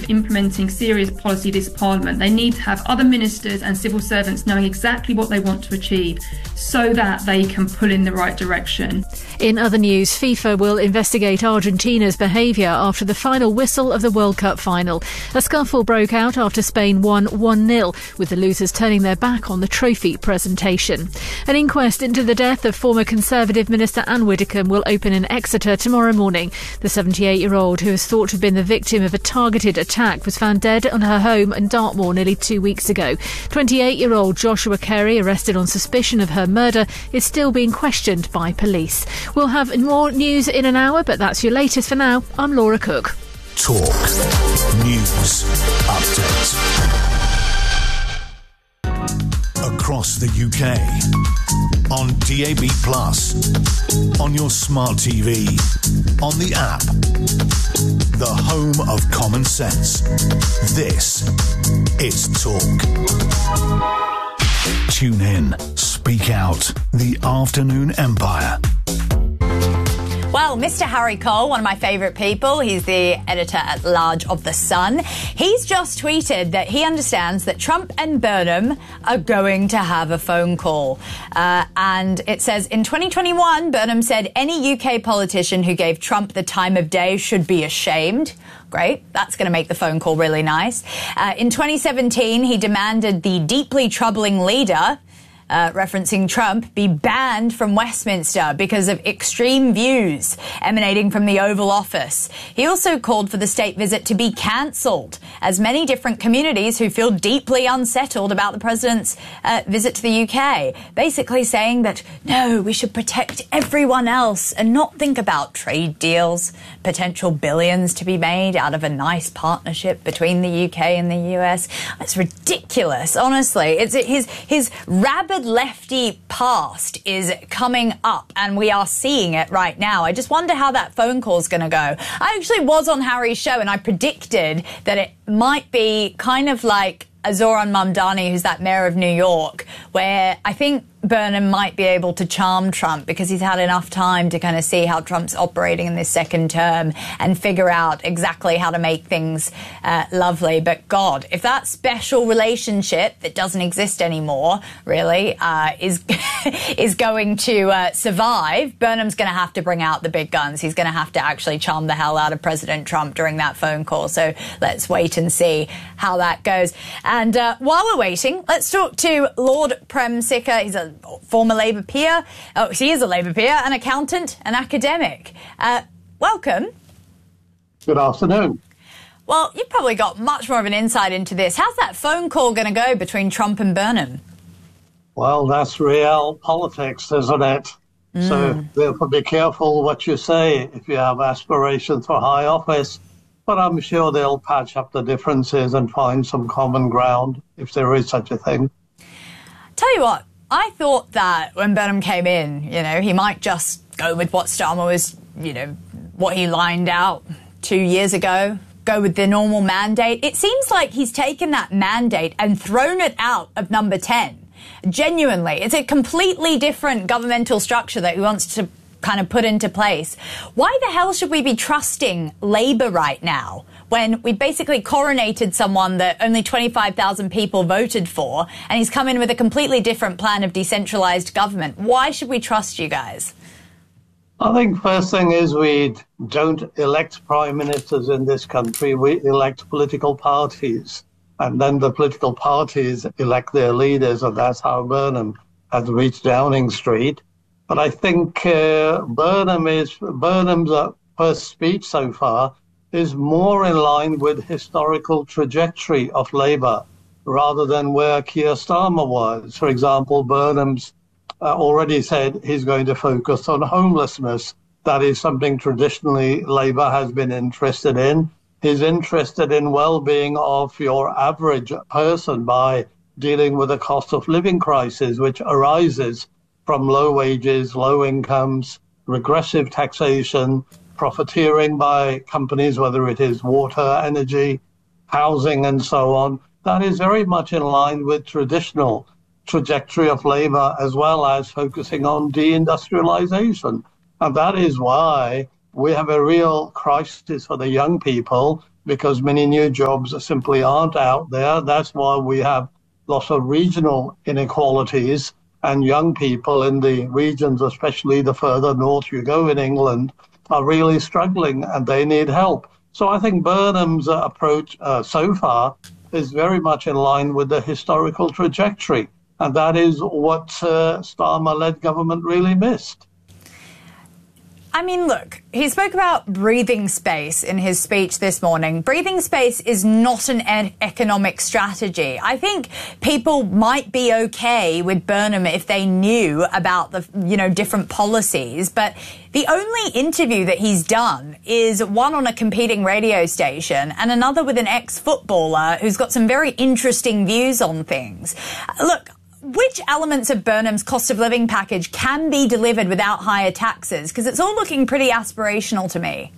implementing serious policy this Parliament, they need to have other ministers and civil servants knowing exactly what they want to achieve so that they can pull in the right direction. In other news, FIFA will investigate Argentina's behaviour after the final whistle of the World Cup final. A scuffle broke out after Spain won 1-0, with the losers turning their back on the trophy presentation. An inquest into the death of former Conservative Minister Anne Widdecombe will open in Exeter tomorrow morning. The 78-year-old, who is thought to have been the victim of a targeted attack, was found dead on her home in Dartmoor nearly 2 weeks ago. 28-year-old Joshua Carey, arrested on suspicion of her murder, is still being questioned by police. We'll have more news in an hour, but that's your latest for now. I'm Laura Cook. Talk News Update. Across the UK, on DAB+, on your smart TV, on the app, the home of common sense. This is Talk. Tune in, speak out. The Afternoon Empire. Well, Mr. Harry Cole, one of my favourite people, he's the editor-at-large of The Sun. He's just tweeted that he understands that Trump and Burnham are going to have a phone call. And it says, in 2021, Burnham said any UK politician who gave Trump the time of day should be ashamed. Great. That's going to make the phone call really nice. In 2017, he demanded the deeply troubling leader, referencing Trump, be banned from Westminster because of extreme views emanating from the Oval Office. He also called for the state visit to be cancelled, as many different communities who feel deeply unsettled about the president's visit to the UK, basically saying that, no, we should protect everyone else and not think about trade deals, potential billions to be made out of a nice partnership between the UK and the US. It's ridiculous, honestly. It's his rabid lefty past is coming up, and we are seeing it right now. I just wonder how that phone call is going to go. I actually was on Harry's show, and I predicted that it might be kind of like Zoran Mamdani, who's that mayor of New York, where I think Burnham might be able to charm Trump because he's had enough time to kind of see how Trump's operating in this second term and figure out exactly how to make things lovely. But God, if that special relationship that doesn't exist anymore really is going to survive, Burnham's going to have to bring out the big guns. He's going to have to actually charm the hell out of President Trump during that phone call. So let's wait and see how that goes. And while we're waiting, let's talk to Lord Prem Sikka. He's a former Labour peer. Oh, she is a Labour peer, an accountant, an academic. Welcome. Good afternoon. Well, you've probably got much more of an insight into this. How's that phone call going to go between Trump and Burnham? Well, that's real politics, isn't it? So therefore be careful what you say if you have aspirations for high office. But I'm sure they'll patch up the differences and find some common ground, if there is such a thing. Tell you what, I thought that when Burnham came in, he might just go with what Starmer was, what he lined out 2 years ago, go with the normal mandate. It seems like he's taken that mandate and thrown it out of number 10. Genuinely, it's a completely different governmental structure that he wants to kind of put into place. Why the hell should we be trusting Labour right now when we basically coronated someone that only 25,000 people voted for, and he's come in with a completely different plan of decentralised government? Why should we trust you guys? I think first thing is we don't elect prime ministers in this country. We elect political parties, and then the political parties elect their leaders, and that's how Burnham has reached Downing Street. But I think Burnham's first speech so far is more in line with historical trajectory of Labour rather than where Keir Starmer was. For example, Burnham's already said he's going to focus on homelessness. That is something traditionally Labour has been interested in. He's interested in well-being of your average person by dealing with the cost of living crisis, which arises from low wages, low incomes, regressive taxation, profiteering by companies, whether it is water, energy, housing, and so on. That is very much in line with traditional trajectory of Labour, as well as focusing on deindustrialization. And that is why we have a real crisis for the young people. because many new jobs simply aren't out there. That's why we have lots of regional inequalities, and young people in the regions, especially the further north you go in England, are really struggling and they need help. So I think Burnham's approach so far is very much in line with the historical trajectory. And that is what Starmer-led government really missed. I mean, look, he spoke about breathing space in his speech this morning. Breathing space is not an economic strategy. I think people might be okay with Burnham if they knew about the, different policies. But the only interview that he's done is one on a competing radio station and another with an ex-footballer who's got some very interesting views on things. Look, which elements of Burnham's cost of living package can be delivered without higher taxes? Because it's all looking pretty aspirational to me.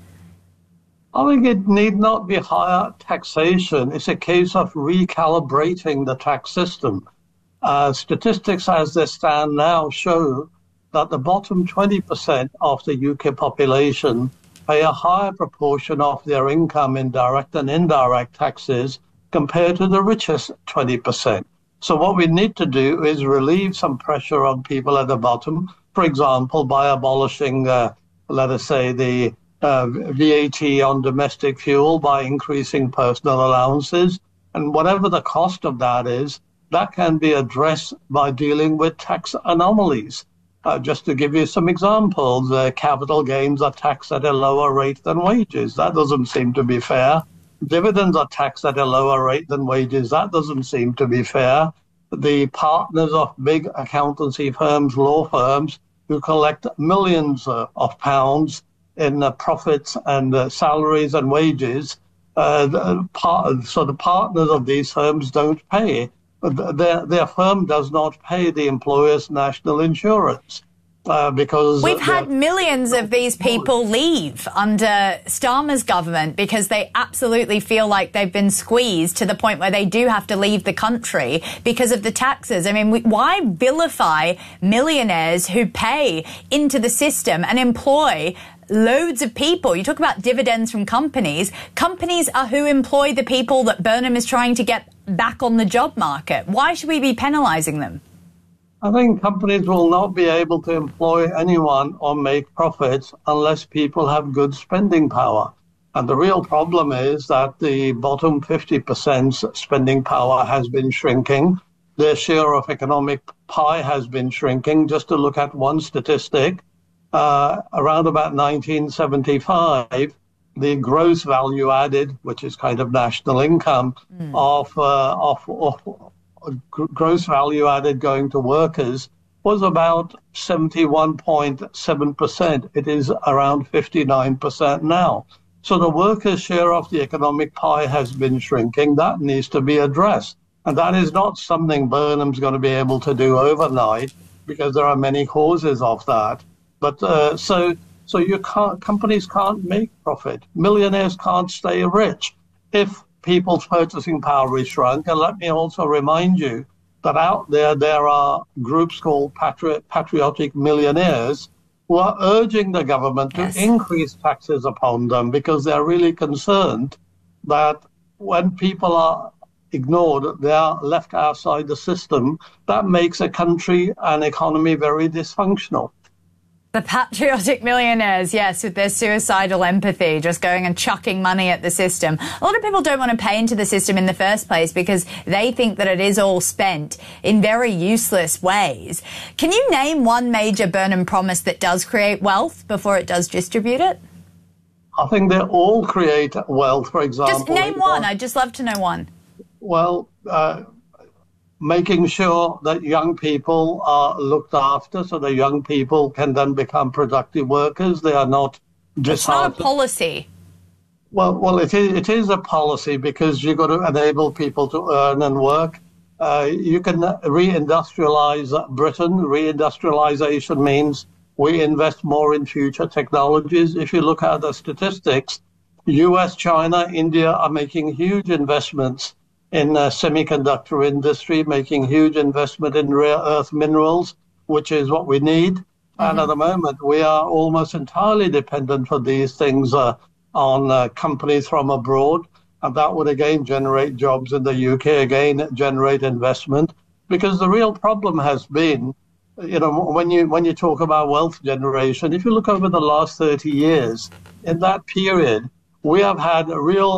I think it need not be higher taxation. It's a case of recalibrating the tax system. Statistics as they stand now show that the bottom 20% of the UK population pay a higher proportion of their income in direct and indirect taxes compared to the richest 20%. So what we need to do is relieve some pressure on people at the bottom, for example, by abolishing, let us say, the VAT on domestic fuel, by increasing personal allowances. And whatever the cost of that is, that can be addressed by dealing with tax anomalies. Just to give you some examples, capital gains are taxed at a lower rate than wages. That doesn't seem to be fair. Dividends are taxed at a lower rate than wages. That doesn't seem to be fair. The partners of big accountancy firms, law firms, who collect millions of pounds in profits and salaries and wages, so the partners of these firms don't pay. Their firm does not pay the employer's national insurance. Because we've had millions of these people leave under Starmer's government because they absolutely feel like they've been squeezed to the point where they do have to leave the country because of the taxes. I mean, why vilify millionaires who pay into the system and employ loads of people? You talk about dividends from companies. Companies are who employ the people that Burnham is trying to get back on the job market. Why should we be penalising them? I think companies will not be able to employ anyone or make profits unless people have good spending power. And the real problem is that the bottom 50%'s spending power has been shrinking. Their share of economic pie has been shrinking. Just to look at one statistic, around about 1975, the gross value added, which is kind of national income, of gross value added going to workers was about 71.7%. It is around 59% now. So the workers' share of the economic pie has been shrinking. That needs to be addressed. And that is not something Burnham's going to be able to do overnight, because there are many causes of that. But so companies can't make profit. Millionaires can't stay rich if people's purchasing power is shrunk. And let me also remind you that out there are groups called patriotic millionaires who are urging the government to increase taxes upon them, because they're really concerned that when people are ignored, they are left outside the system. That makes a country and economy very dysfunctional. The patriotic millionaires, yes, with their suicidal empathy, just going and chucking money at the system. A lot of people don't want to pay into the system in the first place because they think that it is all spent in very useless ways. Can you name one major Burnham promise that does create wealth before it does distribute it? I think they all create wealth, for example. Just name one. I'd just love to know one. Well, making sure that young people are looked after so that young people can then become productive workers. They are not disheartened. It's not a policy. Well, it is a policy, because you've got to enable people to earn and work. You can reindustrialize Britain. Reindustrialization means we invest more in future technologies. If you look at the statistics, US, China, India are making huge investments in the semiconductor industry, making huge investment in rare earth minerals, which is what we need. And at the moment, we are almost entirely dependent for these things on companies from abroad. And that would again generate jobs in the UK, again generate investment. Because the real problem has been, when you talk about wealth generation, if you look over the last 30 years, in that period, we have had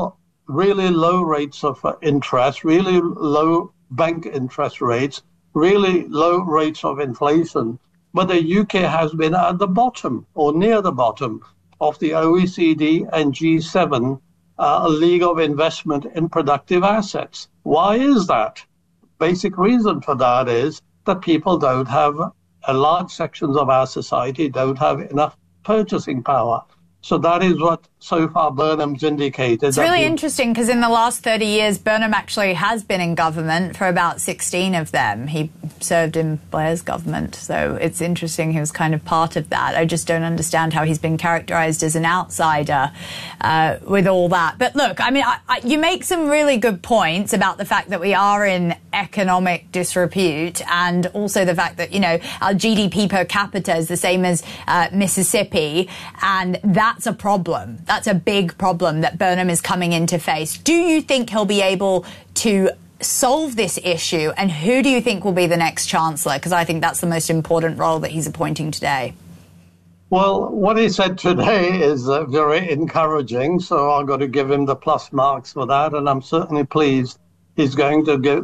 really low rates of interest, really low bank interest rates, really low rates of inflation. But the UK has been at the bottom or near the bottom of the OECD and G7 league of investment in productive assets. Why is that? Basic reason for that is that people don't have, large sections of our society don't have enough purchasing power. So that is what so far Burnham's indicated. It's really interesting because in the last 30 years, Burnham actually has been in government for about 16 of them. He served in Blair's government. So it's interesting he was kind of part of that. I just don't understand how he's been characterised as an outsider with all that. But look, I mean, you make some really good points about the fact that we are in economic disrepute and also the fact that, our GDP per capita is the same as Mississippi, and that's a problem. That's a big problem that Burnham is coming in to face. Do you think he'll be able to solve this issue, and who do you think will be the next Chancellor? Because I think that's the most important role that he's appointing today. Well, what he said today is very encouraging, so I've got to give him the plus marks for that, and I'm certainly pleased he's going to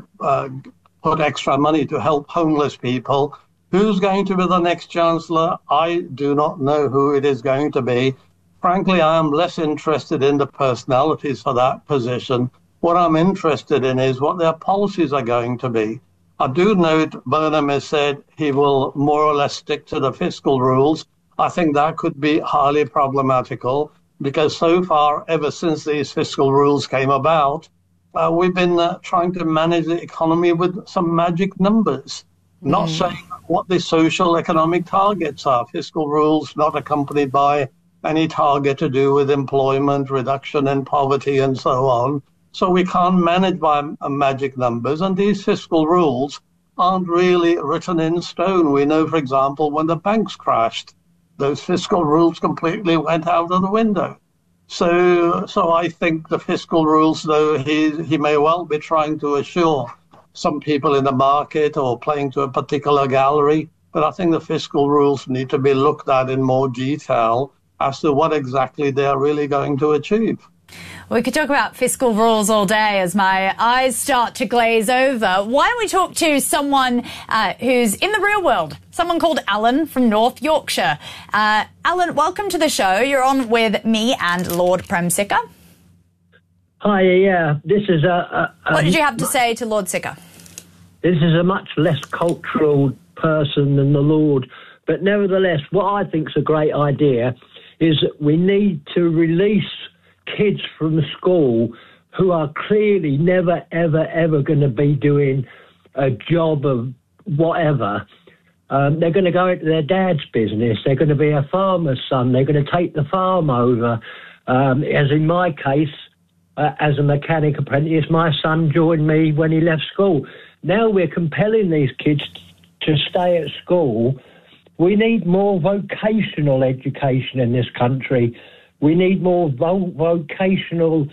put extra money to help homeless people. Who's going to be the next Chancellor? I do not know who it is going to be. Frankly, I am less interested in the personalities for that position. What I'm interested in is what their policies are going to be. I do note Burnham has said he will more or less stick to the fiscal rules. I think that could be highly problematical because so far, ever since these fiscal rules came about, we've been trying to manage the economy with some magic numbers, not saying what the social economic targets are. Fiscal rules not accompanied by any target to do with employment, reduction in poverty, and so on. So we can't manage by magic numbers, and these fiscal rules aren't really written in stone. We know, for example, when the banks crashed, those fiscal rules completely went out of the window. So I think the fiscal rules, though he may well be trying to assure some people in the market or playing to a particular gallery, but I think the fiscal rules need to be looked at in more detail as to what exactly they are really going to achieve. We could talk about fiscal rules all day as my eyes start to glaze over. Why don't we talk to someone who's in the real world, someone called Alan from North Yorkshire. Alan, welcome to the show. You're on with me and Lord Prem Sikka. Hi, yeah. This is what did you have to say to Lord Sikka? This is a much less cultural person than the Lord, but nevertheless, what I think is a great idea is that we need to release kids from school who are clearly never, ever, ever going to be doing a job of whatever. They're going to go into their dad's business. They're going to be a farmer's son. They're going to take the farm over. As in my case, as a mechanic apprentice, my son joined me when he left school. Now we're compelling these kids to stay at school. We need more vocational education in this country. We need more vocational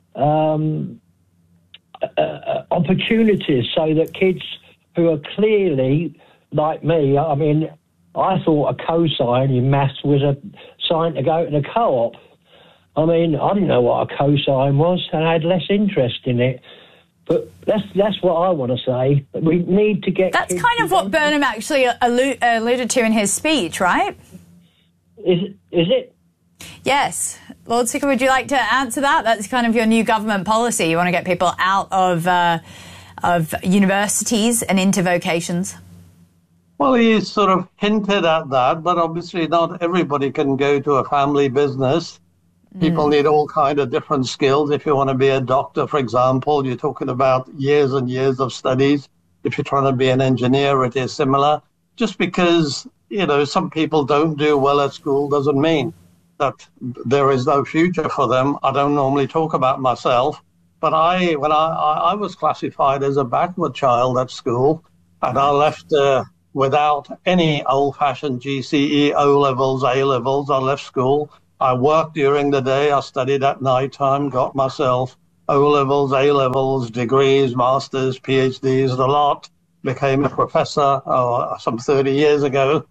opportunities so that kids who are clearly, like me, I mean, I thought a cosine in maths was a sign to go to the co-op. I mean, I didn't know what a cosine was and I had less interest in it. But that's what I want to say. We need to get... That's kind of what Burnham actually alluded to in his speech, right? Is it? Yes. Lord Sikka, would you like to answer that? That's kind of your new government policy. You want to get people out of universities and into vocations. Well, he sort of hinted at that, but obviously not everybody can go to a family business. People need all kind of different skills. If you want to be a doctor, for example, you're talking about years and years of studies. If you're trying to be an engineer, it is similar. Just because, some people don't do well at school doesn't mean that there is no future for them. I don't normally talk about myself, but when I was classified as a backward child at school, and I left without any old-fashioned GCE, O-levels, A-levels. I left school. I worked during the day. I studied at night time, got myself O-levels, A-levels, degrees, masters, PhDs, the lot, became a professor some 30 years ago,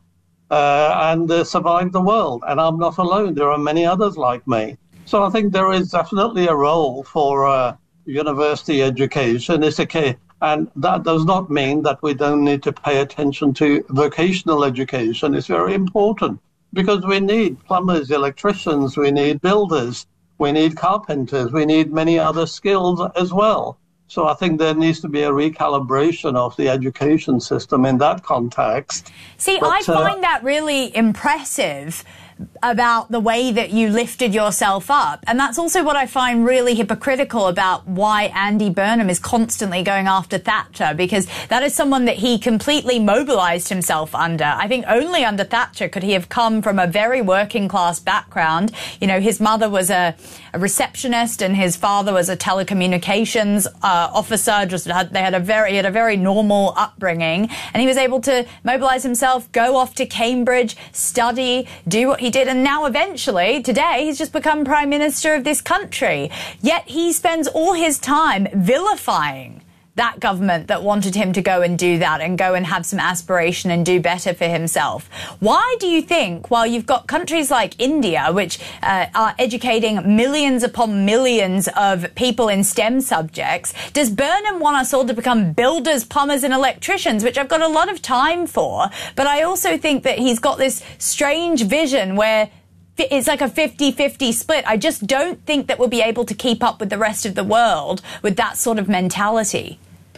and survived the world. And I'm not alone. There are many others like me. So I think there is definitely a role for university education. And that does not mean that we don't need to pay attention to vocational education. It's very important because we need plumbers, electricians, we need builders, we need carpenters, we need many other skills as well. So I think there needs to be a recalibration of the education system in that context. See, I find that really impressive about the way that you lifted yourself up. And that's also what I find really hypocritical about why Andy Burnham is constantly going after Thatcher, because that is someone that he completely mobilized himself under. I think only under Thatcher could he have come from a very working class background. You know, his mother was a receptionist and his father was a telecommunications officer. He had a very normal upbringing, and he was able to mobilize himself, go off to Cambridge, study, do what he did, and now eventually, today, he's just become Prime Minister of this country. Yet he spends all his time vilifying that government that wanted him to go and do that and go and have some aspiration and do better for himself. Why do you think, while you've got countries like India, which are educating millions upon millions of people in STEM subjects, does Burnham want us all to become builders, plumbers and electricians, which I've got a lot of time for, but I also think that he's got this strange vision where it's like a 50-50 split. I just don't think that we'll be able to keep up with the rest of the world with that sort of mentality.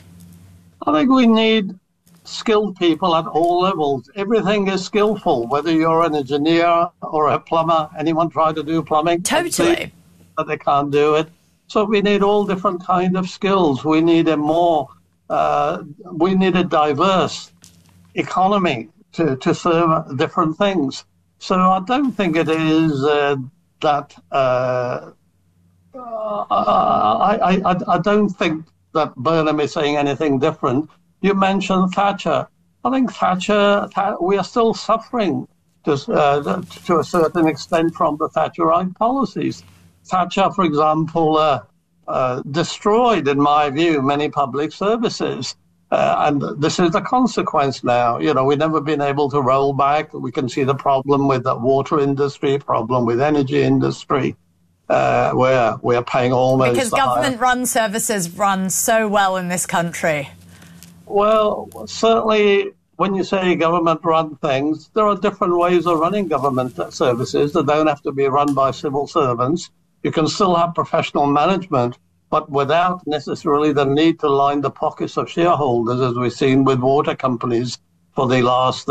I think we need skilled people at all levels. Everything is skillful, whether you're an engineer or a plumber. Anyone try to do plumbing? Totally. But they can't do it. So we need all different kind of skills. We need a diverse economy to serve different things. So I don't think it is that. I don't think that Burnham is saying anything different. You mentioned Thatcher. I think Thatcher. We are still suffering to a certain extent from the Thatcherite policies. Thatcher, for example, destroyed, in my view, many public services. And this is the consequence now. You know, we've never been able to roll back. We can see the problem with the water industry, problem with energy industry, where we're paying almost... Because government-run services run so well in this country. Well, certainly when you say government-run things, there are different ways of running government services that don't have to be run by civil servants. You can still have professional management, but without necessarily the need to line the pockets of shareholders, as we've seen with water companies for the last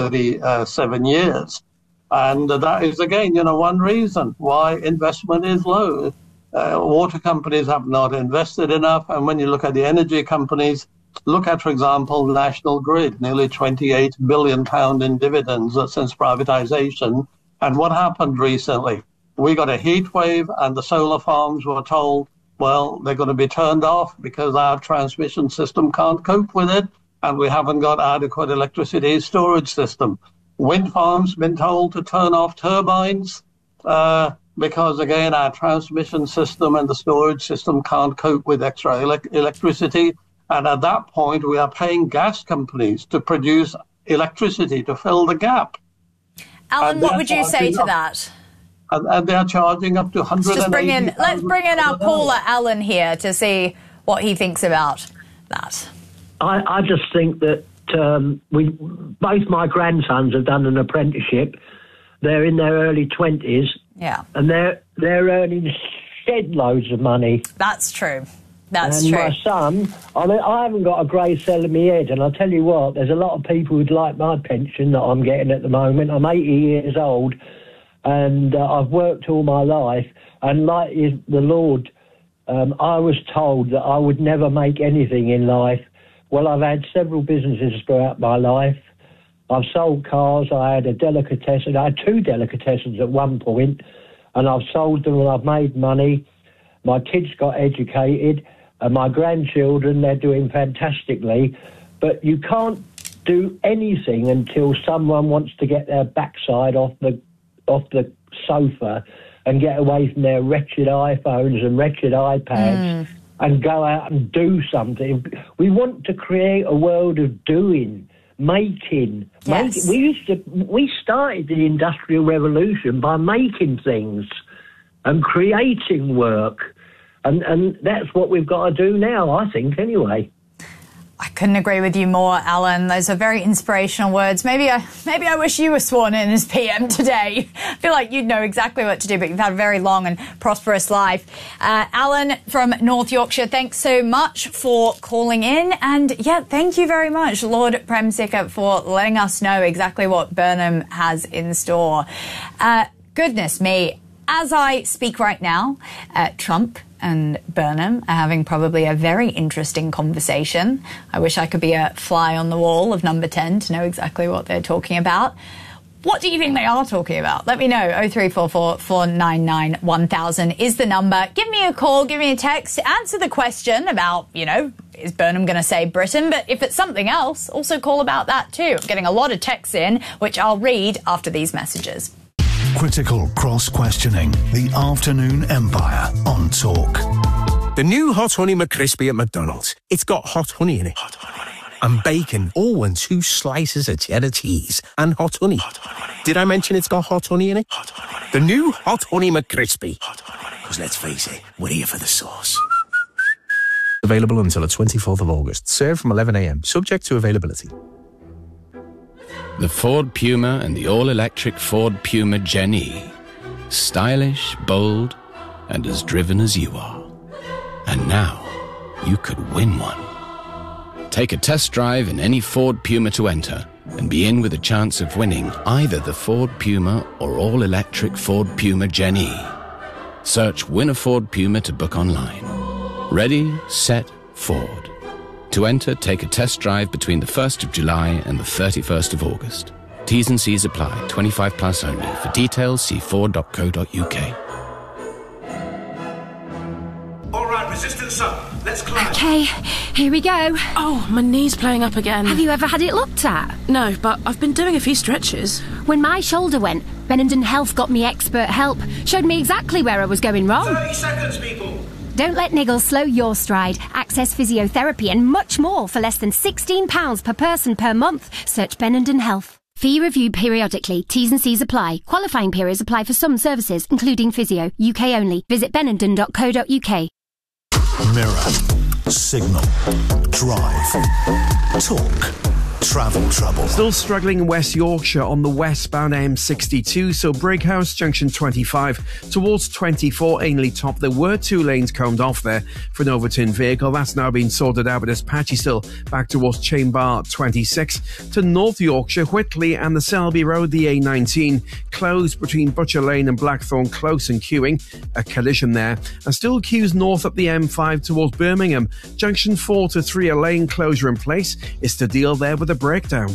37 years. And that is, again, one reason why investment is low. Water companies have not invested enough. And when you look at the energy companies, look at, for example, National Grid, nearly £28 billion in dividends since privatization. And what happened recently? We got a heat wave and the solar farms were told, well, they're going to be turned off because our transmission system can't cope with it, and we haven't got adequate electricity storage system. Wind farms been told to turn off turbines because, again, our transmission system and the storage system can't cope with extra electricity. And at that point, we are paying gas companies to produce electricity to fill the gap. Alan, what would you say to that? And they're charging up to 180. Let's bring in our caller, Alan, here to see what he thinks about that. I just think that both my grandsons have done an apprenticeship. They're in their early 20s. Yeah. And they're earning shed loads of money. That's true. That's true. And my son, I haven't got a grey cell in my head, and I'll tell you what, there's a lot of people who'd like my pension that I'm getting at the moment. I'm 80 years old. And I've worked all my life, and like the Lord, I was told that I would never make anything in life. Well, I've had several businesses throughout my life. I've sold cars. I had a delicatessen. I had 2 delicatessens at one point, and I've sold them and I've made money. My kids got educated, and my grandchildren, they're doing fantastically. But you can't do anything until someone wants to get their backside off the sofa and get away from their wretched iPhones and wretched iPads and go out and do something. We want to create a world of doing, making. Yes. We started the Industrial Revolution by making things and creating work. And that's what we've got to do now, I think, anyway. I couldn't agree with you more, Alan. Those are very inspirational words. Maybe I wish you were sworn in as PM today. I feel like you'd know exactly what to do, but you've had a very long and prosperous life. Alan from North Yorkshire, thanks so much for calling in. And yeah, thank you very much, Lord Premsicker, for letting us know exactly what Burnham has in store. Goodness me. As I speak right now, Trump and Burnham are having probably a very interesting conversation. I wish I could be a fly on the wall of number 10 to know exactly what they're talking about. What do you think they are talking about? Let me know. 0344 499 1000 is the number. Give me a call, give me a text, answer the question about, is Burnham going to say Britain? But if it's something else, also call about that too. I'm getting a lot of texts in, which I'll read after these messages. Critical cross-questioning. The Afternoon Empire on Talk. The new Hot Honey McCrispy at McDonald's. It's got hot honey in it. Hot honey. And bacon. Oh, and 2 slices of cheddar cheese. And hot honey. Hot honey. Did I mention it's got hot honey in it? Hot honey. The new Hot Honey McCrispy. Hot honey. Because let's face it, we're here for the sauce. Available until the 24th of August. Served from 11 a.m. Subject to availability. The Ford Puma and the all-electric Ford Puma Gen-E. Stylish, bold, and as driven as you are. And now, you could win one. Take a test drive in any Ford Puma to enter and be in with a chance of winning either the Ford Puma or all-electric Ford Puma Gen-E. Search Win a Ford Puma to book online. Ready, set, Ford. To enter, take a test drive between the 1st of July and the 31st of August. T's and C's apply. 25 plus only. For details, see ford.co.uk. All right, resistance up. Let's climb. Okay, here we go. Oh, my knee's playing up again. Have you ever had it looked at? No, but I've been doing a few stretches. When my shoulder went, Benenden Health got me expert help. Showed me exactly where I was going wrong. 30 seconds, people. Don't let niggles slow your stride. Access physiotherapy and much more for less than £16 per person per month. Search Benenden Health. Fee reviewed periodically. T's and C's apply. Qualifying periods apply for some services, including physio. UK only. Visit benenden.co.uk. Mirror. Signal. Drive. Talk. Travel trouble. Still struggling in West Yorkshire on the westbound M62, so Brighouse Junction 25 towards 24 Ainley Top. There were 2 lanes combed off there for an overturned vehicle. That's now been sorted out, but there's patchy still back towards Chainbar 26 to North Yorkshire, Whitley and the Selby Road, the A19 closed between Butcher Lane and Blackthorn, close and queuing. A collision there, and still queues north up the M5 towards Birmingham. Junction 4 to 3, a lane closure in place. Is to deal there with a breakdown.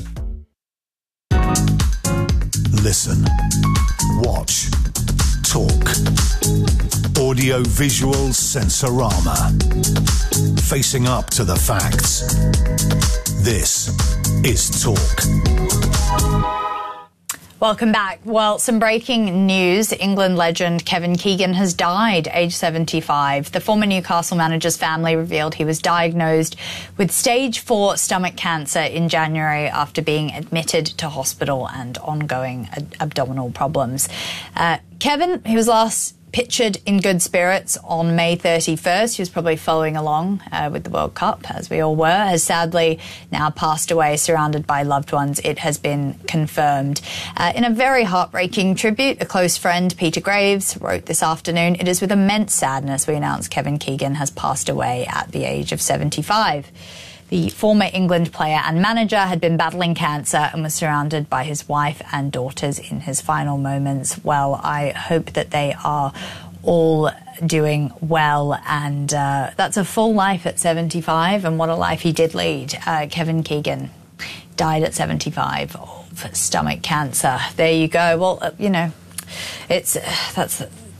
Listen. Watch. Talk. Audio-visual sensorama. Facing up to the facts. This is Talk. Welcome back. Well, some breaking news. England legend Kevin Keegan has died, aged 75. The former Newcastle manager's family revealed he was diagnosed with stage 4 stomach cancer in January after being admitted to hospital and ongoing abdominal problems. Kevin, he was last pictured in good spirits on May 31st. He was probably following along with the World Cup, as we all were, has sadly now passed away, surrounded by loved ones. It has been confirmed. In a very heartbreaking tribute, a close friend, Peter Graves, wrote this afternoon, "It is with immense sadness we announce Kevin Keegan has passed away at the age of 75. The former England player and manager had been battling cancer and was surrounded by his wife and daughters in his final moments. Well, I hope that they are all doing well, and that's a full life at 75, and what a life he did lead. Kevin Keegan died at 75 of stomach cancer. There you go. Well,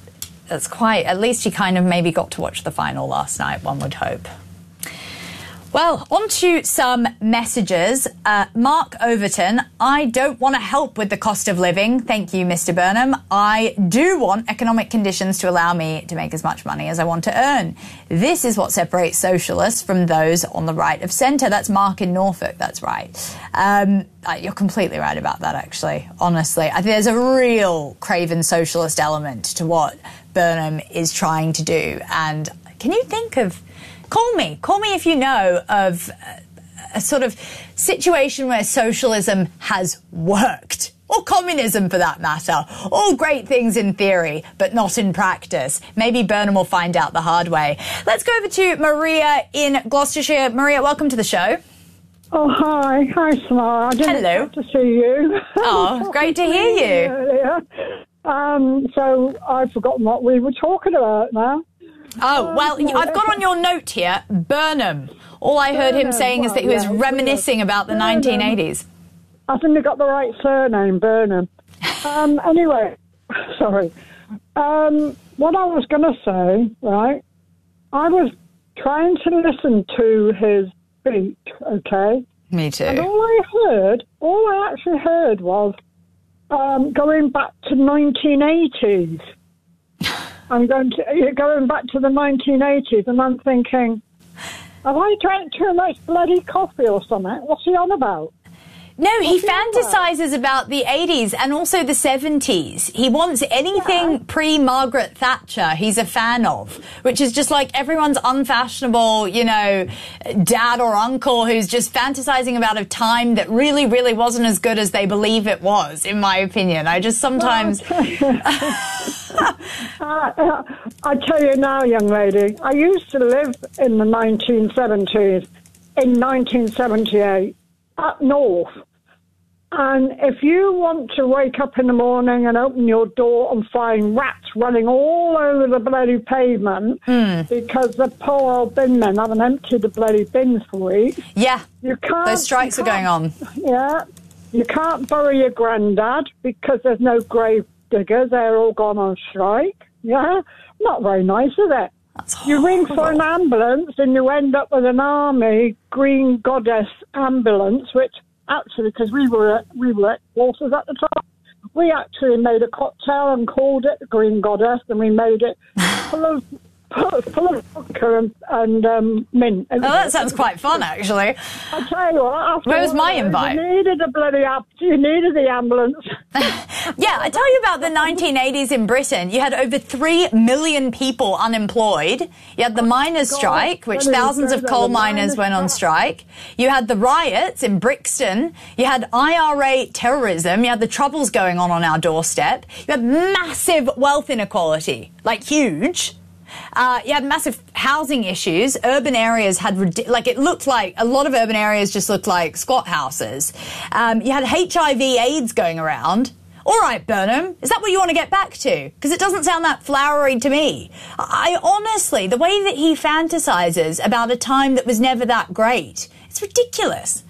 that's quite, at least he kind of maybe got to watch the final last night, one would hope. Well, on to some messages. Mark Overton, I don't want to help with the cost of living. Thank you, Mr. Burnham. I do want economic conditions to allow me to make as much money as I want to earn. This is what separates socialists from those on the right of centre. That's Mark in Norfolk. That's right. You're completely right about that, actually, honestly. I think there's a real craven socialist element to what Burnham is trying to do. And can you think of... Call me if you know of a sort of situation where socialism has worked. Or communism, for that matter. All great things in theory, but not in practice. Maybe Burnham will find out the hard way. Let's go over to Maria in Gloucestershire. Maria, welcome to the show. Oh, hi. Hi, Samara. I didn't Hello. get to see you. Oh, great to hear you. So I've forgotten what we were talking about now. Oh, well, I've got on your note here, Burnham. All I heard him saying is that he was reminiscing about the 1980s. I think they got the right surname, Burnham. Anyway, sorry. What I was going to say, right, I was trying to listen to his speech, okay? Me too. And all I actually heard was going back to 1980s. I'm going back to the 1980s, and I'm thinking, have I drank too much bloody coffee or something? What's he on about? No, he fantasizes about the 80s and also the 70s. He wants anything pre-Margaret Thatcher he's a fan of, which is just like everyone's unfashionable, dad or uncle who's just fantasizing about a time that really, really wasn't as good as they believe it was, in my opinion. I just sometimes... I tell you now, young lady, I used to live in the 1970s, in 1978, up north. And if you want to wake up in the morning and open your door and find rats running all over the bloody pavement because the poor old bin men haven't emptied the bloody bins for weeks. Yeah, those strikes are going on. Yeah, you can't bury your granddad because there's no grave diggers. They're all gone on strike. Yeah, not very nice, is it? You ring for an ambulance and you end up with an army Green Goddess ambulance, which actually, because we were at Walters at the time, we actually made a cocktail and called it the Green Goddess, and we made it full of vodka and mint. Oh, that sounds quite fun, actually. I tell you what, where was my invite? You needed the ambulance. Yeah, I tell you about the 1980s in Britain. You had over 3 million people unemployed. You had the miners' strike, which thousands of coal miners went on strike. You had the riots in Brixton. You had IRA terrorism. You had the troubles going on our doorstep. You had massive wealth inequality, like huge. You had massive housing issues. Urban areas had, it looked like, a lot of urban areas just looked like squat houses. You had HIV/AIDS going around. All right, Burnham, is that what you want to get back to? Because it doesn't sound that flowery to me. I honestly, the way that he fantasizes about a time that was never that great, it's ridiculous.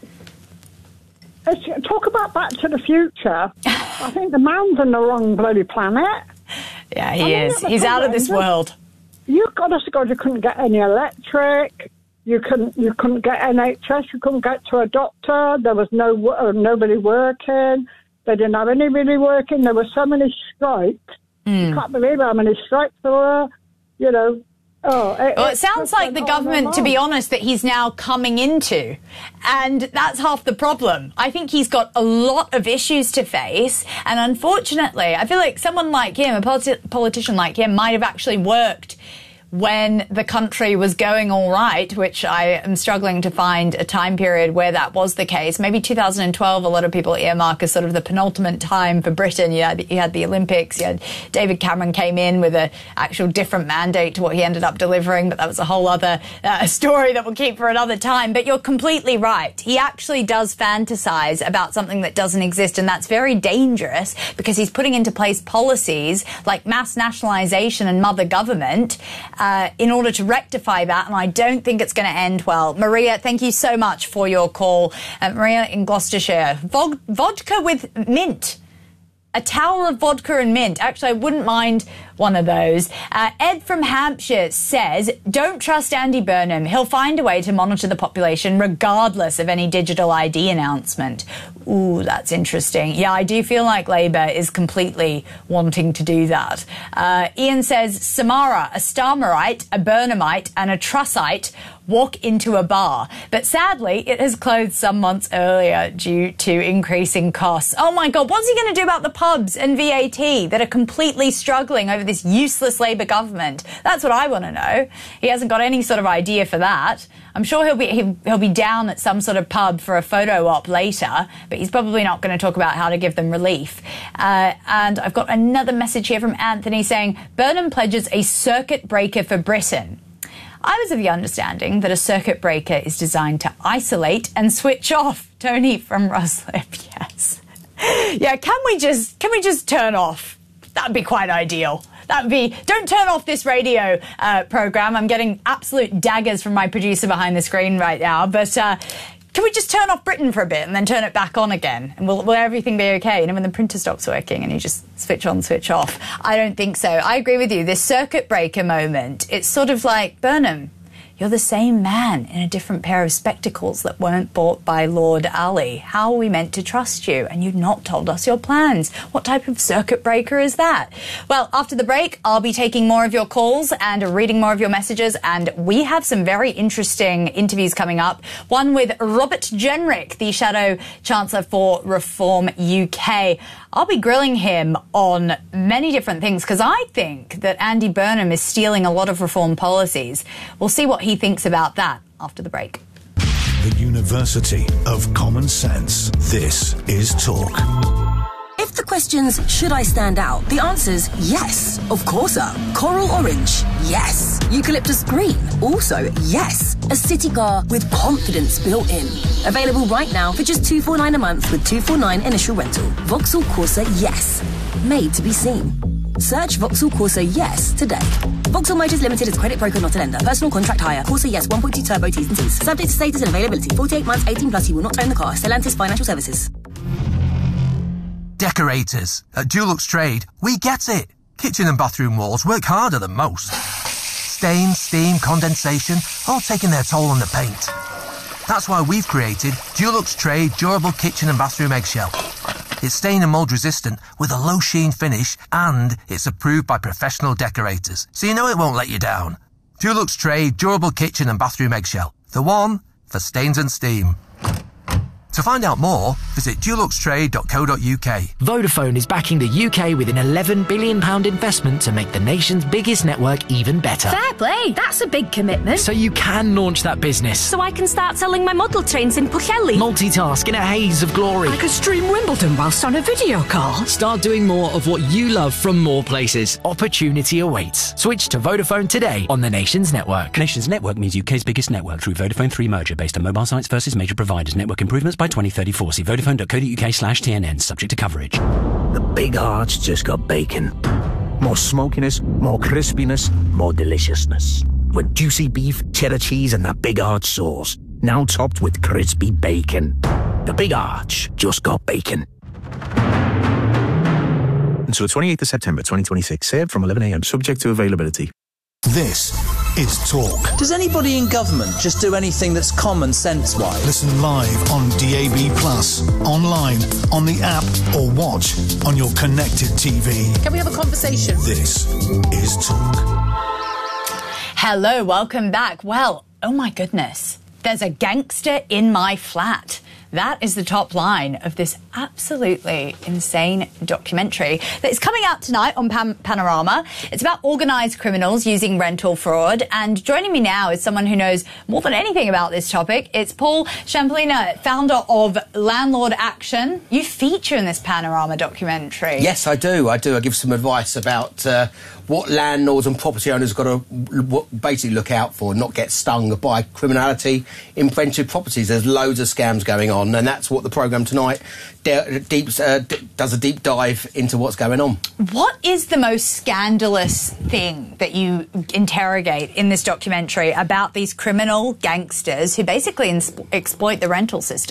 Talk about Back to the Future. I think the man's on the wrong bloody planet. Yeah, he is. He's out of this world. You couldn't get any electric. You couldn't get NHS. You couldn't get to a doctor. There was nobody working. They didn't have anybody working. There were so many strikes. You can't believe how many strikes there were. It sounds like the government, to be honest, that he's now coming into. And that's half the problem. I think he's got a lot of issues to face. And unfortunately, I feel like someone like him, a politician like him, might have actually worked when the country was going all right, which I am struggling to find a time period where that was the case. Maybe 2012, a lot of people earmark as sort of the penultimate time for Britain. You had the Olympics. You had David Cameron came in with an actual different mandate to what he ended up delivering, but that was a whole other story that we'll keep for another time. But you're completely right. He actually does fantasize about something that doesn't exist, and that's very dangerous because he's putting into place policies like mass nationalisation and mother government in order to rectify that, and I don't think it's going to end well. Maria, thank you so much for your call. Maria in Gloucestershire. Vodka with mint. a tower of vodka and mint. Actually, I wouldn't mind one of those. Ed from Hampshire says, don't trust Andy Burnham. He'll find a way to monitor the population regardless of any digital ID announcement. Ooh, that's interesting. Yeah, I do feel like Labour is completely wanting to do that. Ian says, Samara, a Starmerite, a Burnhamite and a Trussite walk into a bar. But sadly, it has closed some months earlier due to increasing costs. Oh my God, what's he going to do about the pubs and VAT that are completely struggling over this useless Labour government? That's what I want to know. He hasn't got any sort of idea for that. I'm sure he'll be down at some sort of pub for a photo op later, but he's probably not going to talk about how to give them relief. And I've got another message here from Anthony saying, Burnham pledges a circuit breaker for Britain. I was of the understanding that a circuit breaker is designed to isolate and switch off. Tony from Ruslip, yes. Yeah, can we just turn off? That'd be quite ideal. Don't turn off this radio programme. I'm getting absolute daggers from my producer behind the screen right now. But can we just turn off Britain for a bit and then turn it back on again? And will everything be okay? You know, when the printer stops working and you just switch on, switch off. I don't think so. I agree with you. This circuit breaker moment, it's sort of like, Burnham, you're the same man in a different pair of spectacles that weren't bought by Lord Ali. How are we meant to trust you? And you've not told us your plans. What type of circuit breaker is that? Well, after the break, I'll be taking more of your calls and reading more of your messages. And we have some very interesting interviews coming up. One with Robert Jenrick, the Shadow Chancellor for Reform UK. I'll be grilling him on many different things because I think that Andy Burnham is stealing a lot of reform policies. We'll see what he thinks about that after the break. The University of Common Sense. This is Talk. If the question's, should I stand out? The answer's yes. Of course. Coral orange? Yes. Eucalyptus green? Also yes. A city car with confidence built in. Available right now for just $249 a month with $249 initial rental. Vauxhall Corsa Yes. Made to be seen. Search Vauxhall Corsa Yes today. Vauxhall Motors Limited is credit broker, not a lender. Personal contract hire. Corsa Yes 1.2 turbo T's and C's. Subject to status and availability. 48 months, 18 plus. You will not own the car. Stellantis Financial Services. Decorators. At Dulux Trade, we get it. Kitchen and bathroom walls work harder than most. Stain, steam, condensation, all taking their toll on the paint. That's why we've created Dulux Trade Durable Kitchen and Bathroom Eggshell. It's stain and mould resistant with a low sheen finish and it's approved by professional decorators, so you know it won't let you down. Dulux Trade Durable Kitchen and Bathroom Eggshell. The one for stains and steam. To find out more, visit duluxtrade.co.uk. Vodafone is backing the UK with an £11 billion investment to make the nation's biggest network even better. Fair play, that's a big commitment. So you can launch that business. So I can start selling my model trains in Pwllheli. Multitask in a haze of glory. I could stream Wimbledon whilst on a video call. Start doing more of what you love from more places. Opportunity awaits. Switch to Vodafone today on the Nation's network. Nation's network means UK's biggest network through Vodafone 3 merger based on mobile sites versus major providers. Network improvements by 2034. See vodafone.co.uk/TNN, subject to coverage. The Big Arch just got bacon. More smokiness, more crispiness, more deliciousness. With juicy beef, cheddar cheese and that Big Arch sauce. Now topped with crispy bacon. The Big Arch just got bacon. Until the 28th of September 2026. Served from 11 a.m. Subject to availability. This is Talk. Does anybody in government just do anything that's common sense-wise? Listen live on DAB+, online, on the app, or watch on your connected TV. Can we have a conversation? This is Talk. Hello, welcome back. Well, oh my goodness, there's a gangster in my flat. That is the top line of this absolutely insane documentary that is coming out tonight on Panorama. It's about organised criminals using rental fraud. And joining me now is someone who knows more than anything about this topic. It's Paul Champolina, founder of Landlord Action. You feature in this Panorama documentary. Yes, I do. I give some advice about what landlords and property owners got to basically look out for, not get stung by criminality in rented properties. There's loads of scams going on, and that's what the programme tonight does a deep dive into what's going on. What is the most scandalous thing that you interrogate in this documentary about these criminal gangsters who basically exploit the rental system?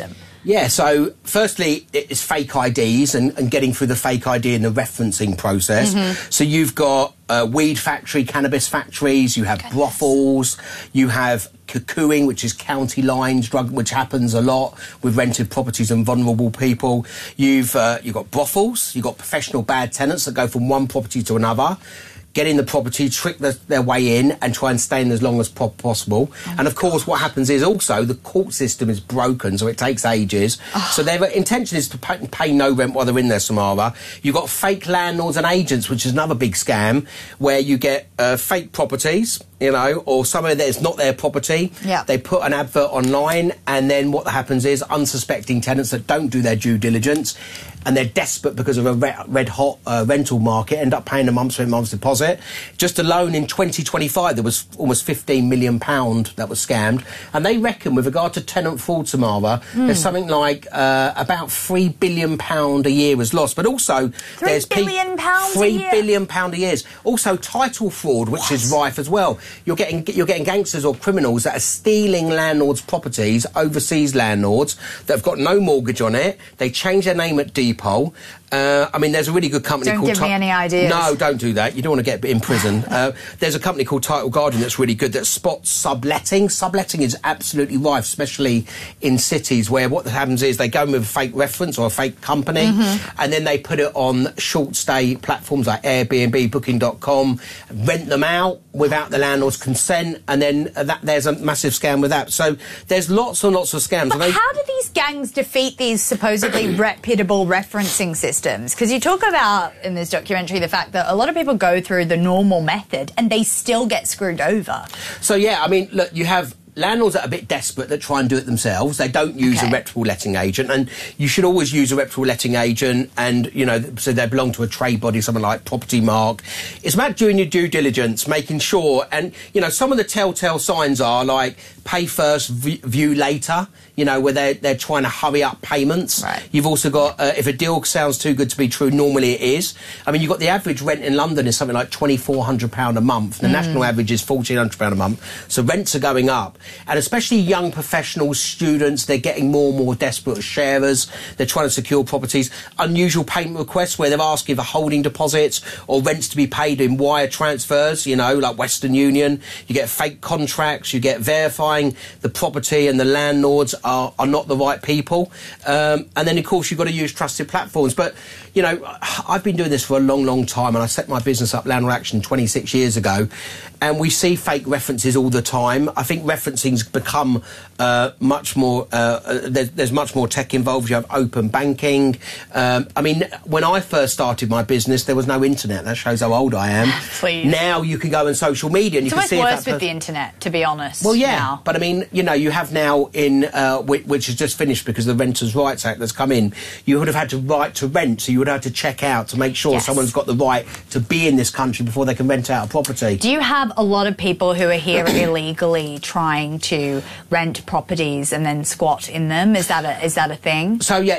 Yeah, so firstly, it's fake IDs and getting through the fake ID and the referencing process. So you've got weed factory, cannabis factories, you have brothels, you have cuckooing, which is county lines, drug, which happens a lot with rented properties and vulnerable people. You've got brothels, you've got professional bad tenants that go from one property to another, get in the property, trick their way in and try and stay in as long as possible. And of course what happens is also the court system is broken, so it takes ages. So their intention is to pay no rent while they're in there, Samara. You've got fake landlords and agents, which is another big scam, where you get fake properties, you know, or somewhere that is not their property. They put an advert online, and then what happens is unsuspecting tenants that don't do their due diligence and they're desperate because of a red-hot rental market, end up paying a month's rent, month's deposit. Just alone in 2025, there was almost £15 million that was scammed. And they reckon, with regard to tenant fraud, Samara, there's something like about £3 billion a year was lost. But also, there's £3 billion a year. Also, title fraud, which is rife as well. You're getting gangsters or criminals that are stealing landlords' properties, overseas landlords, that have got no mortgage on it. They change their name at Depot. I mean, there's a really good company called... Don't give me any ideas. No, don't do that. You don't want to get in prison. There's a company called Title Guardian that's really good that spots subletting. Subletting is absolutely rife, especially in cities where what happens is they go in with a fake reference or a fake company and then they put it on short-stay platforms like Airbnb, Booking.com, rent them out without the landlord's consent, and then there's a massive scam with that. So there's lots and lots of scams. But how do these gangs defeat these supposedly reputable referencing systems? Because you talk about in this documentary the fact that a lot of people go through the normal method and they still get screwed over. So yeah, I mean, look, you have landlords that are a bit desperate that try and do it themselves. They don't use a reputable letting agent, and you should always use a reputable letting agent, and, you know, so they belong to a trade body, something like Property Mark. It's about doing your due diligence, making sure, and, you know, some of the telltale signs are like pay first, view later, you know, where they're trying to hurry up payments. You've also got, if a deal sounds too good to be true, normally it is. I mean, you've got the average rent in London is something like £2,400 a month. The national average is £1,400 a month. So rents are going up. And especially young professionals, students, they're getting more and more desperate as sharers. They're trying to secure properties. Unusual payment requests where they're asking for holding deposits or rents to be paid in wire transfers, you know, like Western Union. You get fake contracts. You get verifying the property and the landlords are not the right people. And then, of course, you've got to use trusted platforms. But, you know, I've been doing this for a long, long time, and I set my business up, Landlord Action, 26 years ago, and we see fake references all the time. I think referencing's become much more... there's much more tech involved. You have open banking. I mean, when I first started my business, there was no internet. That shows how old I am. Please. Now you can go on social media and you can see... It's almost worse with the internet, to be honest. Well, yeah, now. But I mean, you know, you have now in... which has just finished because of the Renters' Rights Act that's come in, you would have had to right to rent, so you would have to check out to make sure someone's got the right to be in this country before they can rent out a property. Do you have a lot of people who are here illegally trying to rent properties and then squat in them? Is that a thing? So yeah,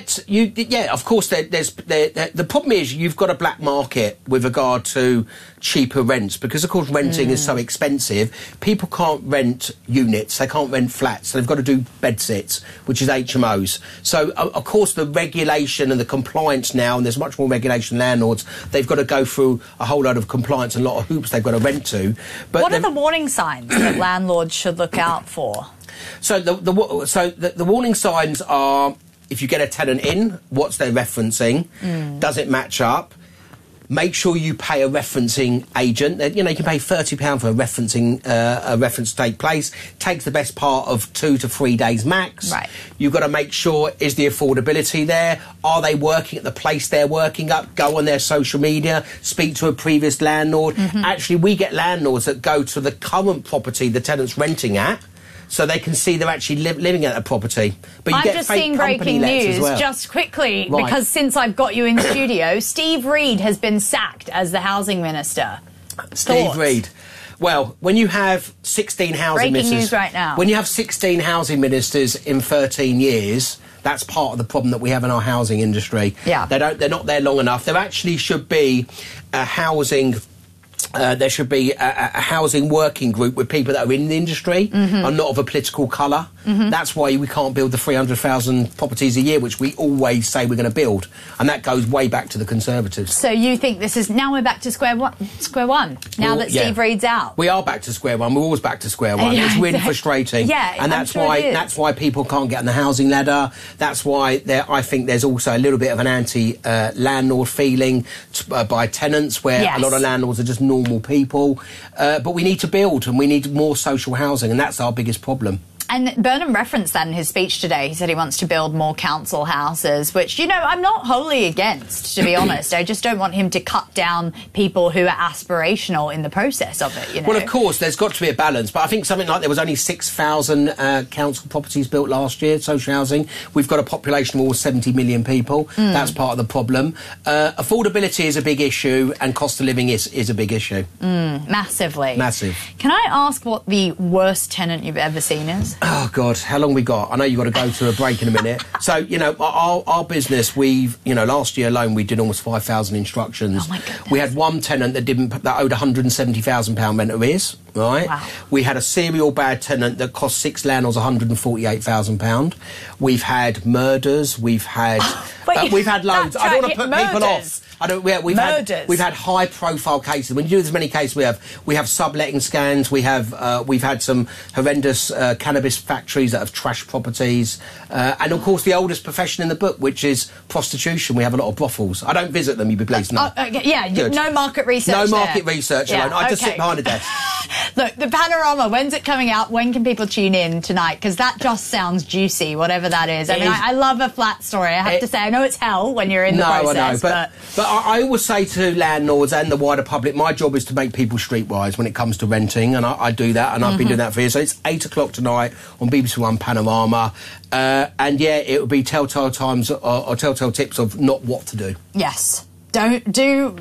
of course. The problem is you've got a black market with regard to cheaper rents because, of course, renting is so expensive. People can't rent units, they can't rent flats, so they've got to do bedsits, which is HMOs. So, of course, the regulation and the compliance now, and there's much more regulation landlords, they've got to go through a whole load of compliance and a lot of hoops they've got to rent to. But what are the warning signs that landlords should look out for? So the warning signs are, if you get a tenant in, what's their referencing? Does it match up? Make sure you pay a referencing agent. You know, you can pay £30 for a reference to take place. Takes the best part of 2 to 3 days max. Right. You've got to make sure, is the affordability there? Are they working at the place they're working at? Go on their social media, speak to a previous landlord. Actually, we get landlords that go to the current property the tenant's renting at, so they can see they're actually living at a property. But you I'm just seeing breaking news, just quickly, because since I've got you in studio, Steve Reed has been sacked as the housing minister. Steve Reed. Well, when you have 16 housing ministers... Breaking news right now. When you have 16 housing ministers in 13 years... That's part of the problem that we have in our housing industry. Yeah. They're not there long enough. There actually should be a housing there should be a housing working group with people that are in the industry and not of a political colour. That's why we can't build the 300,000 properties a year, which we always say we're going to build. And that goes way back to the Conservatives. So you think this is... Now we're back to square one. Now that Steve Reed's out. We are back to square one. We're always back to square one. Yeah, it's really frustrating. Yeah, and that's why people can't get on the housing ladder. That's why I think there's also a little bit of an anti-landlord feeling by tenants, where a lot of landlords are just normal people. But we need to build, and we need more social housing, and that's our biggest problem. And Burnham referenced that in his speech today. He said he wants to build more council houses, which, you know, I'm not wholly against, to be honest. I just don't want him to cut down people who are aspirational in the process of it, you know. Well, of course, there's got to be a balance. But I think something like there was only 6,000 council properties built last year, social housing. We've got a population of almost 70 million people. That's part of the problem. Affordability is a big issue, and cost of living is a big issue. Massively. Massive. Can I ask what the worst tenant you've ever seen is? Oh, God, how long we got? I know you've got to go to a break in a minute. So, you know, our business, last year alone, we did almost 5,000 instructions. Oh, my goodness. We had one tenant that owed £170,000 rent arrears, right? Wow. We had a serial bad tenant that cost 6 landlords £148,000. We've had murders, we've had loads. I don't want to put people off. We've had high-profile cases. When you do as many cases we have subletting scams. We've had some horrendous cannabis factories that have trashed properties, and of course the oldest profession in the book, which is prostitution. We have a lot of brothels. I don't visit them. You'd be pleased to know. No market research. No market research alone. I just sit behind a desk. Look, the Panorama. When's it coming out? When can people tune in tonight? Because that just sounds juicy, whatever that is. I love a flat story. I have to say, I know it's hell when you're in the process. I know, but I always say to landlords and the wider public, my job is to make people streetwise when it comes to renting, and I do that, and I've been doing that for years. So it's 8 o'clock tonight on BBC One Panorama, and it will be telltale times or telltale tips of not what to do. Yes. Don't do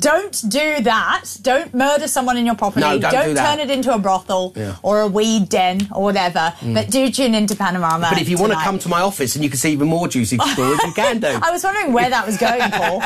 that. Don't murder someone in your property. No, don't do that. Turn it into a brothel or a weed den or whatever. But do tune into Panorama. But if you want to come to my office and you can see even more juicy stories, you can do. I was wondering where that was going, Paul.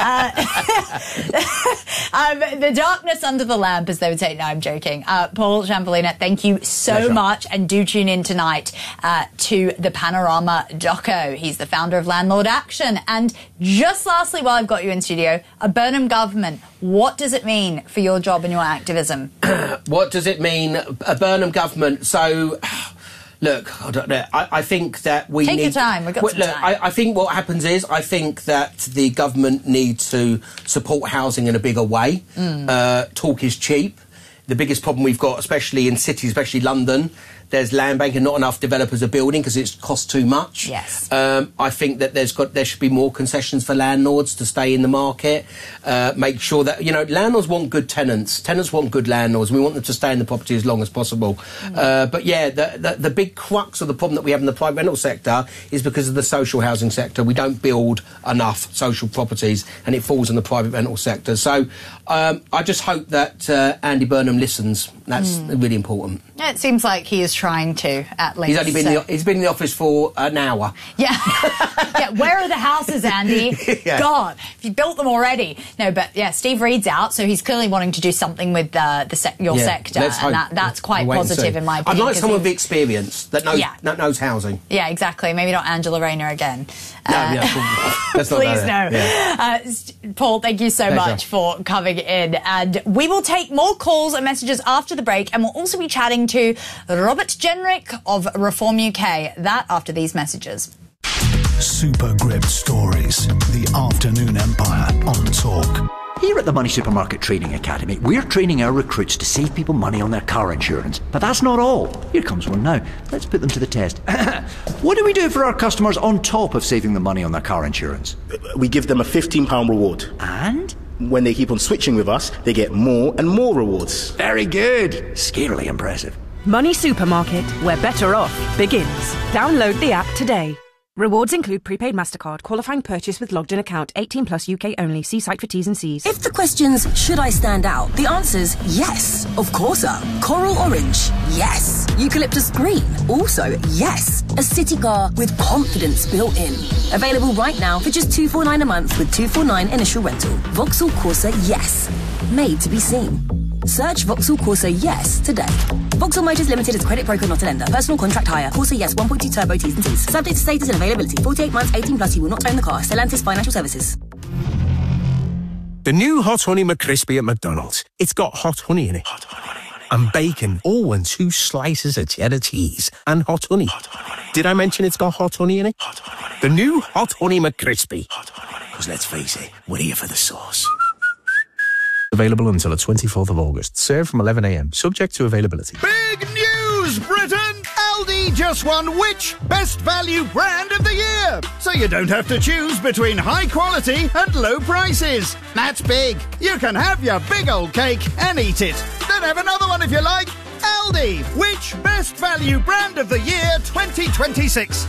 The darkness under the lamp, as they would say. No, I'm joking. Paul Ciampolillo, thank you so much, and do tune in tonight to the Panorama doco. He's the founder of Landlord Action. And just lastly, while I've got you in studio, a Burnham government, what does it mean for your job and your activism? What does it mean, a Burnham government? So, look, I don't know. I think that we Take need... your time, we've got some time. I think what happens is, I think that the government needs to support housing in a bigger way. Talk is cheap. The biggest problem we've got, especially in cities, especially London, there's land bank and not enough developers are building because it costs too much. Yes. I think that there should be more concessions for landlords to stay in the market. Make sure that, landlords want good tenants. Tenants want good landlords. We want them to stay in the property as long as possible. But yeah, the big crux of the problem that we have in the private rental sector is because of the social housing sector. We don't build enough social properties and it falls in the private rental sector. So I just hope that Andy Burnham listens. That's really important. Yeah, it seems like he is trying to, at least. He's only been he's been in the office for an hour. Yeah. Where are the houses, Andy? God, if you built them already. No, but yeah, Steve Reed's out, so he's clearly wanting to do something with your sector, and that's quite positive in my opinion. I'd like someone with experience that knows housing. Yeah, exactly. Maybe not Angela Rayner again. That's not please no. Yeah. Paul, thank you so much for coming in, and we will take more calls and messages after the break, and we'll also be chatting to Robert Jenrick of Reform UK. That after these messages. Super Gripped Stories, the Afternoon Empire on Talk. Here at the Money Supermarket Training Academy, we're training our recruits to save people money on their car insurance. But that's not all. Here comes one now. Let's put them to the test. What do we do for our customers on top of saving them money on their car insurance? We give them a £15 reward. And? When they keep on switching with us, they get more and more rewards. Very good. Scarily impressive. Money Supermarket, where better off begins. Download the app today. Rewards include prepaid MasterCard, qualifying purchase with logged-in account, 18 plus UK only. See site for T's and C's. If the question's, should I stand out? The answer's yes, of course. Coral Orange, yes. Eucalyptus Green, also yes. A city car with confidence built in. Available right now for just $249 a month with $249 initial rental. Vauxhall Corsa, yes. made to be seen. Search Vauxhall Corsa Yes today. Vauxhall Motors Limited is a credit broker, not a lender. Personal contract hire. Corsa Yes 1.2 turbo T's and T's. Subject to status and availability. 48 months, 18 plus. You will not own the car. Stellantis Financial Services. The new Hot Honey McCrispy at McDonald's. It's got hot honey in it. And bacon, and 2 slices of cheddar cheese. And hot honey. Did I mention it's got hot honey in it? The new Hot Honey McCrispy. Because let's face it, we're here for the sauce. Available until the 24th of August. Served from 11 a.m. Subject to availability. Big news, Britain! Aldi just won which Best Value Brand of the Year? So you don't have to choose between high quality and low prices. That's big. You can have your big old cake and eat it. Then have another one if you like. Aldi, which Best Value Brand of the Year 2026?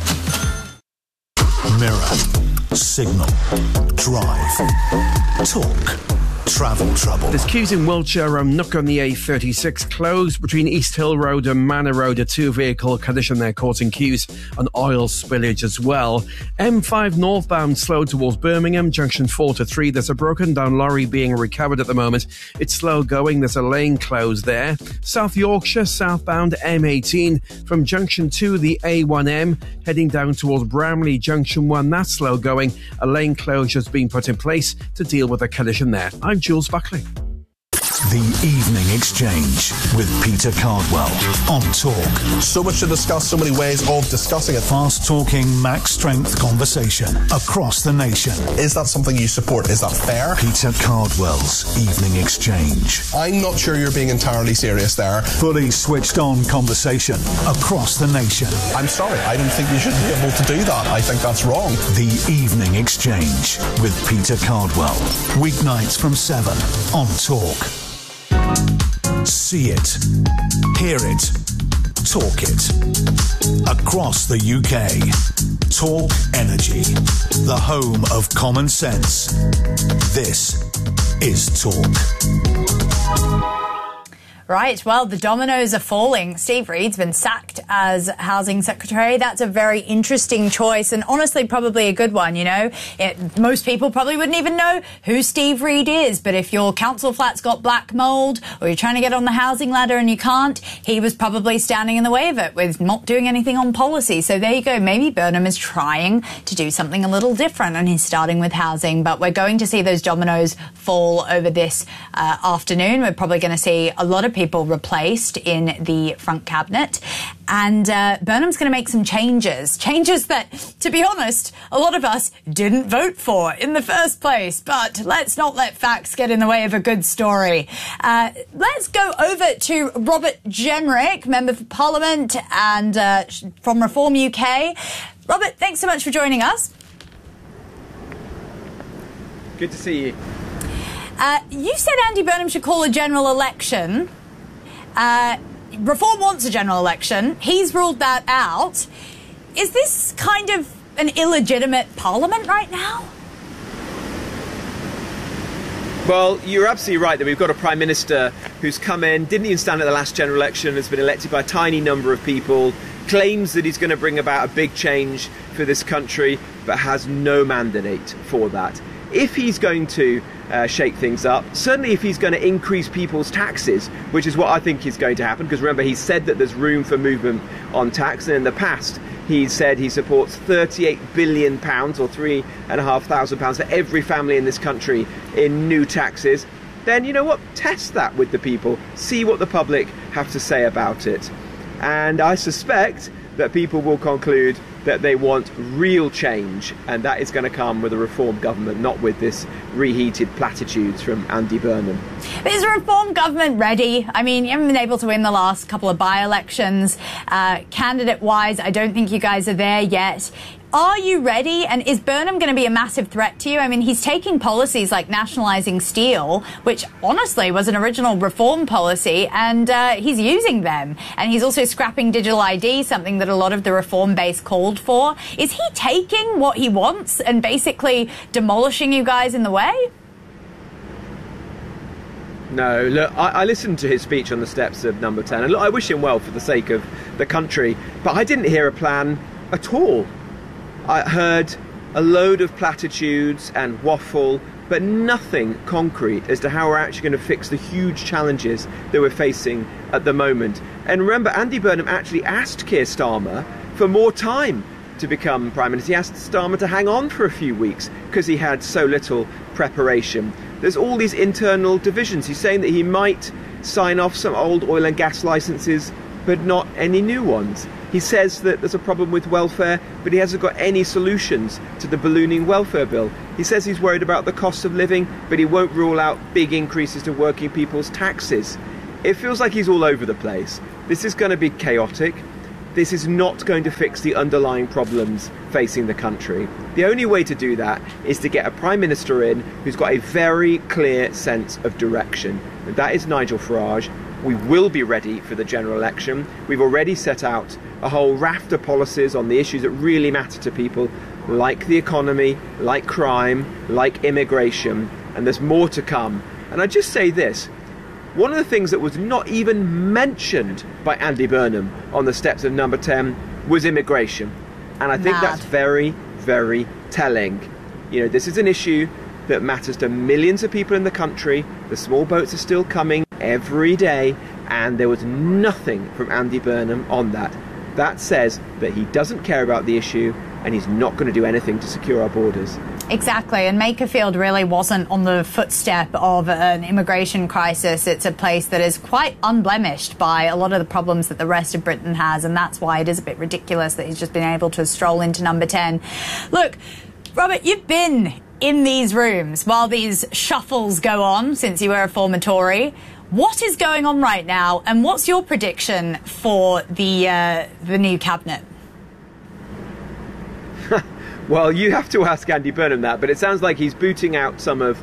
Mirror, signal, drive, talk, travel trouble. There's queues in Wiltshire around Nook on the A36, closed between East Hill Road and Manor Road. A 2-vehicle collision there causing queues and oil spillage as well. M5 northbound slowed towards Birmingham, junction 4 to 3. There's a broken down lorry being recovered at the moment. It's slow going. There's a lane closed there. South Yorkshire southbound M18 from junction 2, the A1M, heading down towards Bramley, junction 1. That's slow going. A lane closure has been put in place to deal with a collision there. I'm Jules Buckley. The Evening Exchange with Peter Cardwell on Talk. So much to discuss, so many ways of discussing it. Fast-talking, max-strength conversation across the nation. Is that something you support? Is that fair? Peter Cardwell's Evening Exchange. I'm not sure you're being entirely serious there. Fully switched-on conversation across the nation. I'm sorry, I don't think you should be able to do that. I think that's wrong. The Evening Exchange with Peter Cardwell. Weeknights from 7 on Talk. See it, hear it, talk it. Across the UK, Talk Energy, the home of common sense. This is Talk. Right, well, the dominoes are falling. Steve Reed's been sacked as Housing Secretary. That's a very interesting choice and honestly probably a good one, you know. Most people probably wouldn't even know who Steve Reed is, but if your council flat's got black mould or you're trying to get on the housing ladder and you can't, he was probably standing in the way of it with not doing anything on policy. So there you go. Maybe Burnham is trying to do something a little different and he's starting with housing, but we're going to see those dominoes fall over this afternoon. We're probably going to see a lot of people replaced in the front cabinet. And Burnham's going to make some changes that, to be honest, a lot of us didn't vote for in the first place. But let's not let facts get in the way of a good story. Let's go over to Robert Jenrick, Member for Parliament and from Reform UK. Robert, thanks so much for joining us. Good to see you. You said Andy Burnham should call a general election. Reform wants a general election. He's ruled that out. Is this kind of an illegitimate parliament right now? Well, you're absolutely right that we've got a Prime Minister who's come in, didn't even stand at the last general election, has been elected by a tiny number of people, claims that he's going to bring about a big change for this country, but has no mandate for that. If he's going to shake things up, certainly if he's going to increase people's taxes, which is what I think is going to happen, because remember, he said that there's room for movement on tax, and in the past he said he supports £38 billion or £3,500 for every family in this country in new taxes, then you know what, test that with the people, see what the public have to say about it. And I suspect that people will conclude that they want real change, and that is going to come with a Reform government, not with this reheated platitudes from Andy Burnham. But is the Reform government ready? I mean, you haven't been able to win the last couple of by-elections. Candidate-wise, I don't think you guys are there yet. Are you ready? And is Burnham going to be a massive threat to you? I mean, he's taking policies like nationalising steel, which honestly was an original Reform policy, and he's using them. And he's also scrapping digital ID, something that a lot of the Reform base called for. Is he taking what he wants and basically demolishing you guys in the way? No, look, I listened to his speech on the steps of Number 10, and look, I wish him well for the sake of the country, but I didn't hear a plan at all. I heard a load of platitudes and waffle but nothing concrete as to how we're actually going to fix the huge challenges that we're facing at the moment. And remember, Andy Burnham actually asked Keir Starmer for more time to become Prime Minister. He asked Starmer to hang on for a few weeks because he had so little preparation. There's all these internal divisions. He's saying that he might sign off some old oil and gas licences, but not any new ones. He says that there's a problem with welfare, but he hasn't got any solutions to the ballooning welfare bill. He says he's worried about the cost of living, but he won't rule out big increases to working people's taxes. It feels like he's all over the place. This is going to be chaotic. This is not going to fix the underlying problems facing the country. The only way to do that is to get a Prime Minister in who's got a very clear sense of direction. And that is Nigel Farage. We will be ready for the general election. We've already set out a whole raft of policies on the issues that really matter to people, like the economy, like crime, like immigration, and there's more to come. And I just say this, one of the things that was not even mentioned by Andy Burnham on the steps of Number 10 was immigration. And I think that's very, very telling. You know, this is an issue that matters to millions of people in the country. The small boats are still coming every day, and there was nothing from Andy Burnham on that. That says that he doesn't care about the issue and he's not going to do anything to secure our borders. Exactly, and Makerfield really wasn't on the footstep of an immigration crisis. It's a place that is quite unblemished by a lot of the problems that the rest of Britain has, and that's why it is a bit ridiculous that he's just been able to stroll into Number 10. Look, Robert, you've been in these rooms while these shuffles go on since you were a former Tory. What is going on right now, and what's your prediction for the new cabinet? Well, you have to ask Andy Burnham that, but it sounds like he's booting out some of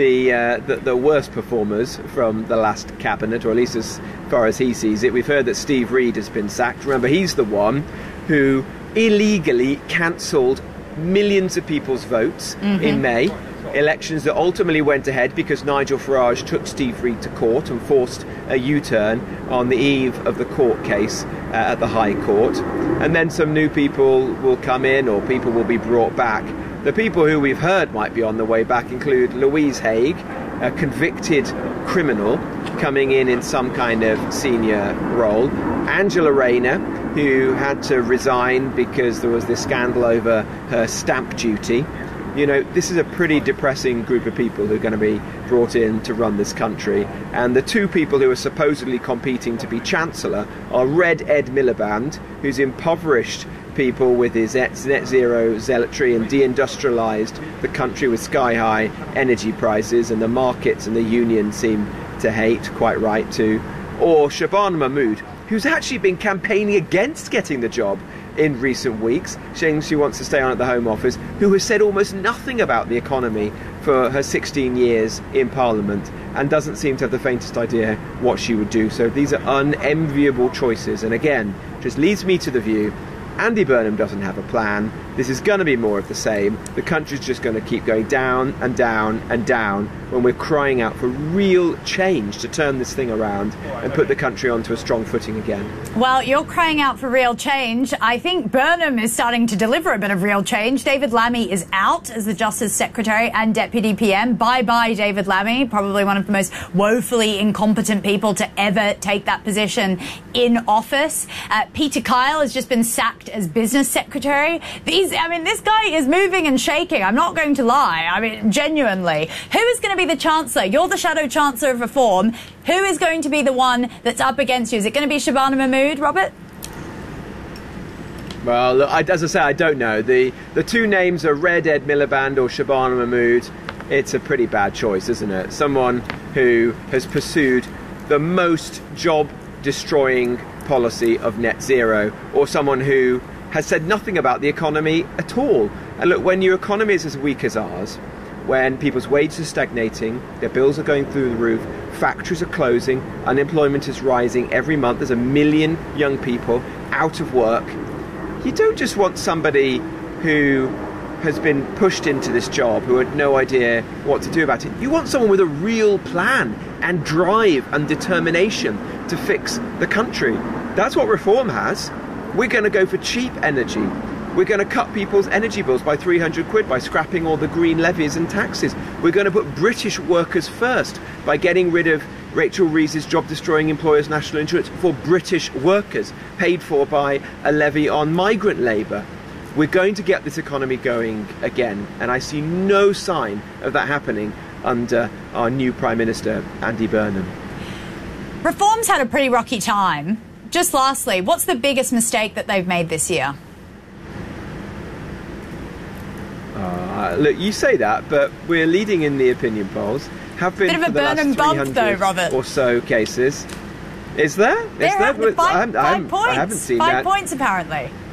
the worst performers from the last cabinet, or at least as far as he sees it. We've heard that Steve Reid has been sacked. Remember, he's the one who illegally cancelled millions of people's votes in May. Elections that ultimately went ahead because Nigel Farage took Steve Reid to court and forced a U-turn on the eve of the court case at the High Court. And then some new people will come in, or people will be brought back. The people who we've heard might be on the way back include Louise Haigh, a convicted criminal coming in some kind of senior role, Angela Rayner, who had to resign because there was this scandal over her stamp duty. You know, this is a pretty depressing group of people who are going to be brought in to run this country. And the two people who are supposedly competing to be Chancellor are Red Ed Miliband, who's impoverished people with his net zero zealotry and deindustrialised the country with sky-high energy prices, and the markets and the union seem to hate, quite right too. Or Shabana Mahmood, who's actually been campaigning against getting the job in recent weeks, saying she wants to stay on at the Home Office, who has said almost nothing about the economy for her 16 years in Parliament and doesn't seem to have the faintest idea what she would do. So these are unenviable choices, and again, just leads me to the view Andy Burnham doesn't have a plan. This is going to be more of the same. The country's just going to keep going down and down and down when we're crying out for real change to turn this thing around and put the country onto a strong footing again. Well, you're crying out for real change. I think Burnham is starting to deliver a bit of real change. David Lammy is out as the Justice Secretary and Deputy PM. Bye-bye, David Lammy, probably one of the most woefully incompetent people to ever take that position in office. Peter Kyle has just been sacked as Business Secretary. This guy is moving and shaking. I'm not going to lie. I mean, genuinely. Who is going to be the Chancellor? You're the Shadow Chancellor of Reform. Who is going to be the one that's up against you? Is it going to be Shabana Mahmood, Robert? Well, look, as I say, I don't know. The two names are Red Ed Miliband or Shabana Mahmood. It's a pretty bad choice, isn't it? Someone who has pursued the most job-destroying policy of net zero, or someone who has said nothing about the economy at all. And look, when your economy is as weak as ours, when people's wages are stagnating, their bills are going through the roof, factories are closing, unemployment is rising every month, there's 1 million young people out of work, you don't just want somebody who has been pushed into this job, who had no idea what to do about it. You want someone with a real plan and drive and determination to fix the country. That's what Reform has. We're going to go for cheap energy, We're going to cut people's energy bills by 300 quid by scrapping all the green levies and taxes. We're going to put British workers first by getting rid of Rachel Reeves' job-destroying employers' national insurance for British workers, paid for by a levy on migrant labour. We're going to get this economy going again, and I see no sign of that happening under our new Prime Minister, Andy Burnham. Reform's had a pretty rocky time. Just lastly, what's the biggest mistake that they've made this year? Look, you say that, but we're leading in the opinion polls. Have been Bit of for a the last Burnham bump, 300 though, Robert. or so cases. Is there? Five points. I haven't seen 5 that. points, apparently.